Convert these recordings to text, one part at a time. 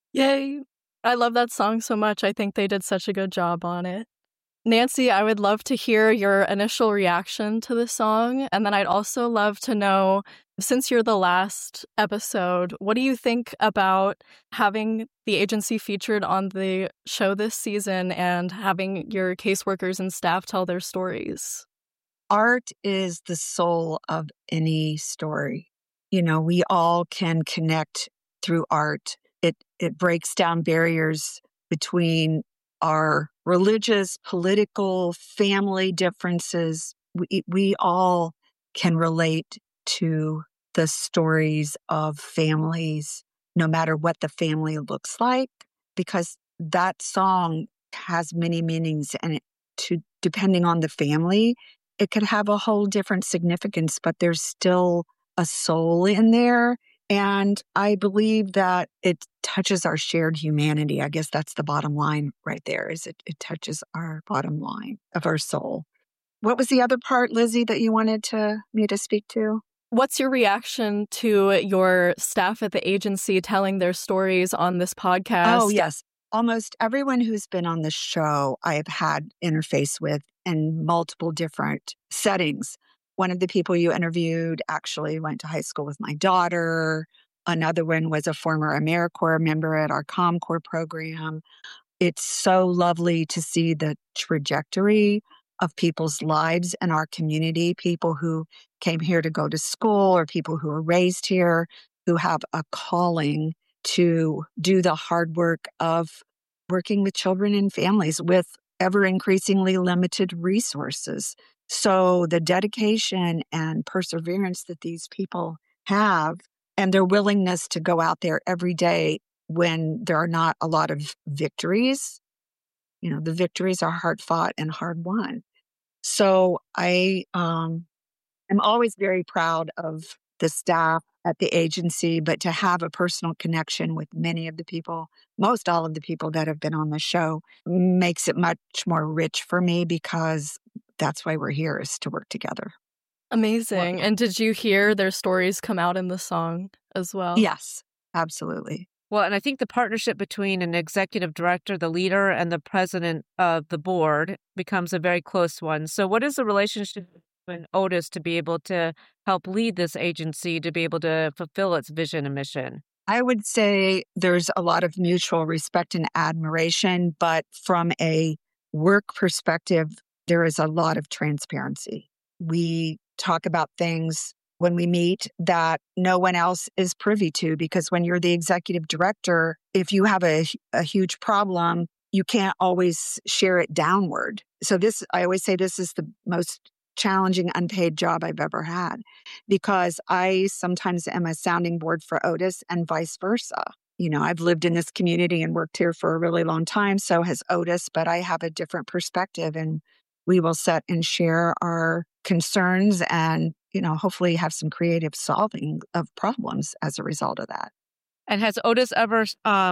Yay. I love that song so much. I think they did such a good job on it. Nancy, I would love to hear your initial reaction to the song. And then I'd also love to know, since you're the last episode, what do you think about having the agency featured on the show this season and having your caseworkers and staff tell their stories? Art is the soul of any story. We all can connect through art. It breaks down barriers between our religious, political, family differences. We all can relate to the stories of families, no matter what the family looks like, because that song has many meanings, and depending on the family, it could have a whole different significance, but there's still a soul in there. And I believe that it touches our shared humanity. I guess that's the bottom line right there, is it touches our bottom line of our soul. What was the other part, Lizzie, that you wanted me to speak to? What's your reaction to your staff at the agency telling their stories on this podcast? Oh, yes. Almost everyone who's been on the show, I have had interface with in multiple different settings. One of the people you interviewed actually went to high school with my daughter. Another one was a former AmeriCorps member at our ComCorps program. It's so lovely to see the trajectory of people's lives in our community, people who came here to go to school or people who were raised here, who have a calling to do the hard work of working with children and families with ever increasingly limited resources. So the dedication and perseverance that these people have and their willingness to go out there every day when there are not a lot of victories, the victories are hard fought and hard won. So I am always very proud of the staff at the agency, but to have a personal connection with many of the people, most all of the people that have been on the show, makes it much more rich for me, because that's why we're here, is to work together. Amazing. Well, and did you hear their stories come out in the song as well? Yes, absolutely. Well, and I think the partnership between an executive director, the leader, and the president of the board becomes a very close one. So what is the relationship between Otis to be able to help lead this agency, to be able to fulfill its vision and mission? I would say there's a lot of mutual respect and admiration, but from a work perspective, there is a lot of transparency. We talk about things when we meet that no one else is privy to, because when you're the executive director, if you have a huge problem, you can't always share it downward. So I always say this is the most challenging unpaid job I've ever had, because I sometimes am a sounding board for Otis and vice versa. I've lived in this community and worked here for a really long time. So has Otis, but I have a different perspective, and we will set and share our concerns and, hopefully have some creative solving of problems as a result of that. And has Otis ever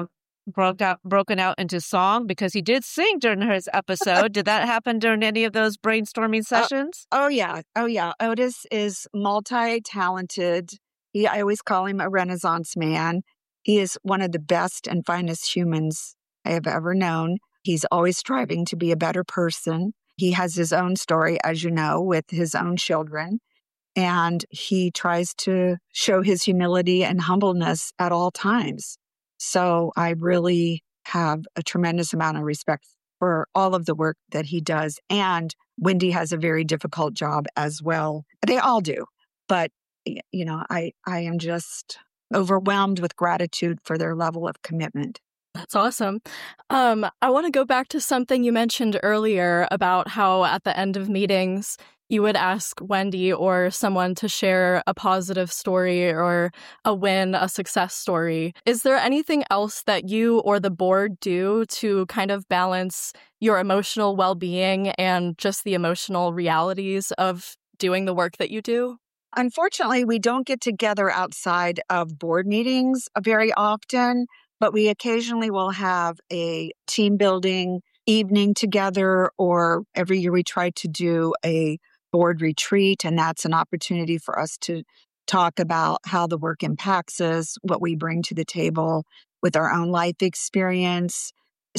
broken out into song? Because he did sing during his episode. Did that happen during any of those brainstorming sessions? Oh, yeah. Otis is multi-talented. I always call him a Renaissance man. He is one of the best and finest humans I have ever known. He's always striving to be a better person. He has his own story, as you know, with his own children. And he tries to show his humility and humbleness at all times. So I really have a tremendous amount of respect for all of the work that he does. And Wendy has a very difficult job as well. They all do. But, I am just overwhelmed with gratitude for their level of commitment. That's awesome. I want to go back to something you mentioned earlier about how at the end of meetings, you would ask Wendy or someone to share a positive story or a win, a success story. Is there anything else that you or the board do to kind of balance your emotional well-being and just the emotional realities of doing the work that you do? Unfortunately, we don't get together outside of board meetings very often, but we occasionally will have a team building evening together, or every year we try to do a board retreat, and that's an opportunity for us to talk about how the work impacts us, what we bring to the table with our own life experience.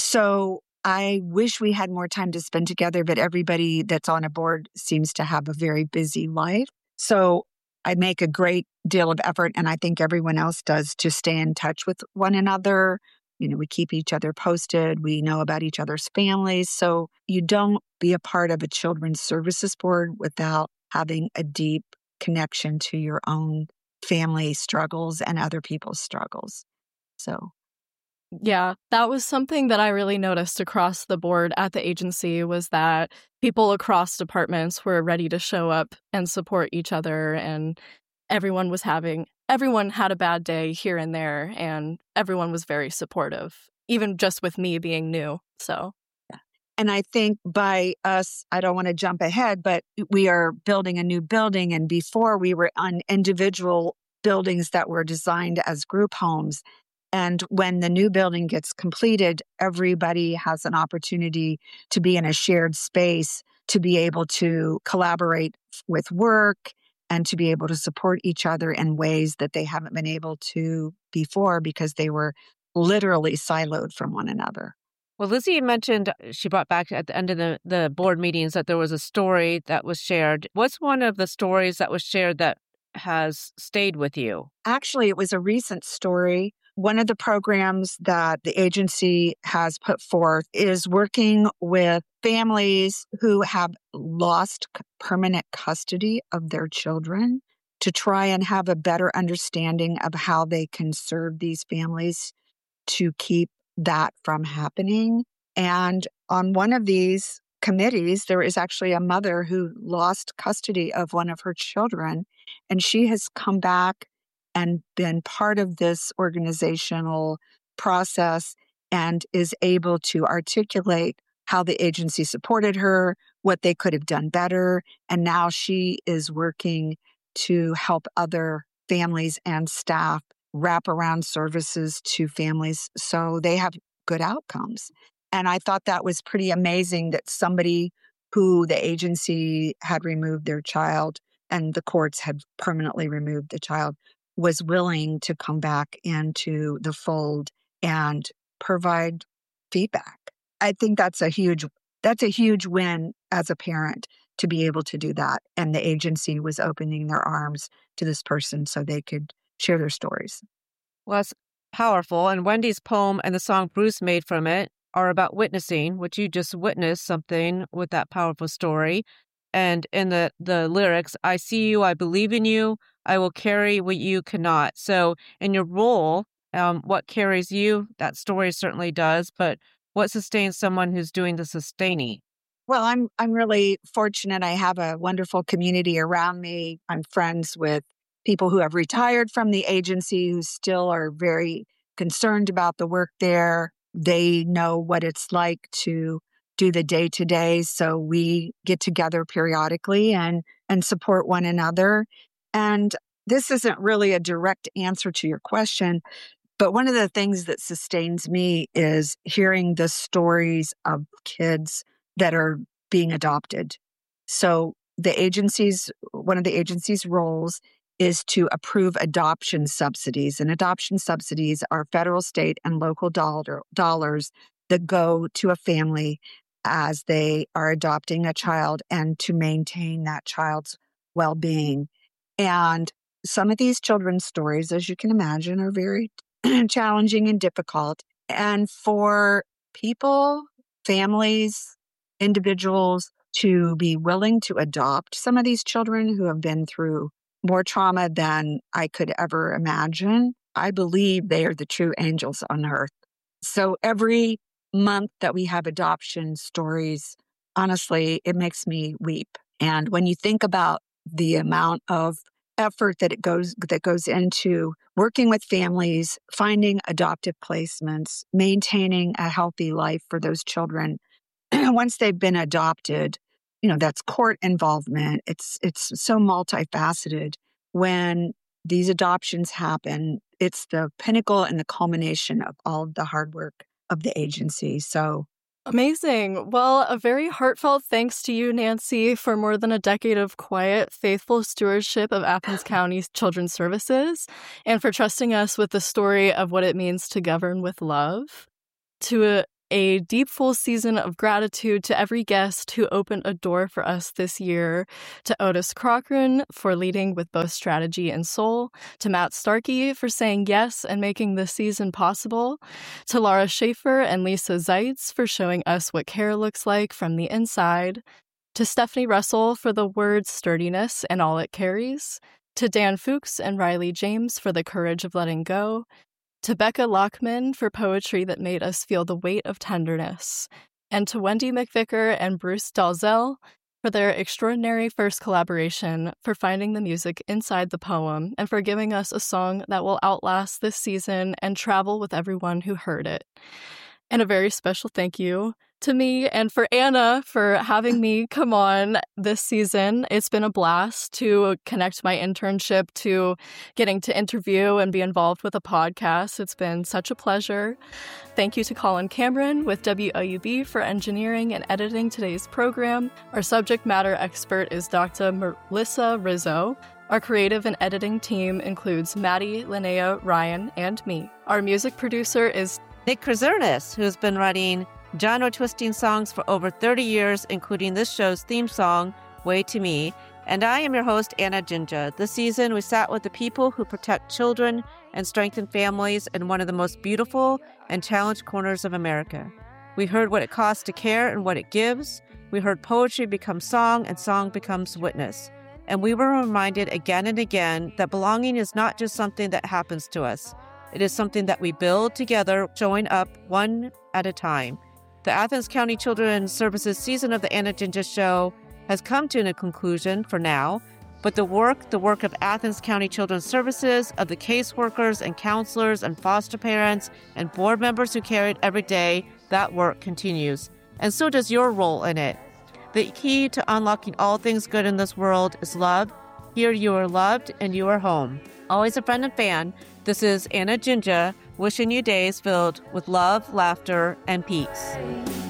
So I wish we had more time to spend together, but everybody that's on a board seems to have a very busy life. So I make a great deal of effort, and I think everyone else does, to stay in touch with one another. We keep each other posted. We know about each other's families. So you don't be a part of a children's services board without having a deep connection to your own family struggles and other people's struggles. So yeah, that was something that I really noticed across the board at the agency, was that people across departments were ready to show up and support each other, and everyone had a bad day here and there, and everyone was very supportive, even just with me being new. So, and I think by us, I don't want to jump ahead, but we are building a new building. And before, we were on individual buildings that were designed as group homes. And when the new building gets completed, everybody has an opportunity to be in a shared space, to be able to collaborate with work, and to be able to support each other in ways that they haven't been able to before, because they were literally siloed from one another. Well, Lizzie mentioned she brought back at the end of the board meetings that there was a story that was shared. What's one of the stories that was shared that has stayed with you? Actually, it was a recent story. One of the programs that the agency has put forth is working with families who have lost permanent custody of their children, to try and have a better understanding of how they can serve these families to keep that from happening. And on one of these committees, there is actually a mother who lost custody of one of her children, and she has come back and been part of this organizational process and is able to articulate how the agency supported her, what they could have done better. And now she is working to help other families and staff wrap around services to families so they have good outcomes. And I thought that was pretty amazing, that somebody who the agency had removed their child and the courts had permanently removed the child was willing to come back into the fold and provide feedback. I think that's a huge win as a parent, to be able to do that. And the agency was opening their arms to this person so they could share their stories. Well, it's powerful. And Wendy's poem and the song Bruce made from it are about witnessing, which you just witnessed something with that powerful story. And in the lyrics, I see you, I believe in you, I will carry what you cannot. So in your role, what carries you, that story certainly does, but what sustains someone who's doing the sustaining? Well, I'm really fortunate. I have a wonderful community around me. I'm friends with people who have retired from the agency, who still are very concerned about the work there. They know what it's like to do the day-to-day. So we get together periodically and support one another. And this isn't really a direct answer to your question, but one of the things that sustains me is hearing the stories of kids that are being adopted. So one of the agency's roles is to approve adoption subsidies. And adoption subsidies are federal, state, and local dollars that go to a family as they are adopting a child and to maintain that child's well-being. And some of these children's stories, as you can imagine, are very challenging and difficult. And for people, families, individuals to be willing to adopt some of these children who have been through more trauma than I could ever imagine, I believe they are the true angels on earth. So every month that we have adoption stories, honestly, it makes me weep. And when you think about the amount of effort that goes into working with families, finding adoptive placements, maintaining a healthy life for those children once they've been adopted, that's court involvement. It's so multifaceted. When these adoptions happen, it's the pinnacle and the culmination of all of the hard work of the agency. So Amazing. Well, a very heartfelt thanks to you, Nancy, for more than a decade of quiet, faithful stewardship of Athens County Children's Services, and for trusting us with the story of what it means to govern with love. To a deep, full season of gratitude to every guest who opened a door for us this year, to Otis Cochran for leading with both strategy and soul, to Matt Starkey for saying yes and making this season possible, to Laura Schaefer and Lisa Zeitz for showing us what care looks like from the inside, to Stephanie Russell for the word sturdiness and all it carries, to Dan Fuchs and Riley James for the courage of letting go, to Becca Lockman for poetry that made us feel the weight of tenderness, and to Wendy McVicker and Bruce Dalzell for their extraordinary first collaboration, for finding the music inside the poem, and for giving us a song that will outlast this season and travel with everyone who heard it. And a very special thank you to me and for Anna for having me come on this season. It's been a blast to connect my internship to getting to interview and be involved with a podcast. It's been such a pleasure. Thank you to Colin Cameron with WOUB for engineering and editing today's program. Our subject matter expert is Dr. Melissa Rizzo. Our creative and editing team includes Maddie, Linnea, Ryan, and me. Our music producer is Nick Krazernis, who's been writing genre-twisting songs for over 30 years, including this show's theme song, Way to Me. And I am your host, Anna Jinja. This season, we sat with the people who protect children and strengthen families in one of the most beautiful and challenged corners of America. We heard what it costs to care and what it gives. We heard poetry become song and song becomes witness. And we were reminded again and again that belonging is not just something that happens to us. It is something that we build together, showing up one at a time. The Athens County Children's Services season of the Anna Jinja Show has come to a conclusion for now, but the work of Athens County Children's Services, of the caseworkers and counselors and foster parents and board members who care it every day, that work continues. And so does your role in it. The key to unlocking all things good in this world is love. Here you are loved and you are home. Always a friend and fan, this is Anna Jinja wishing you days filled with love, laughter, and peace.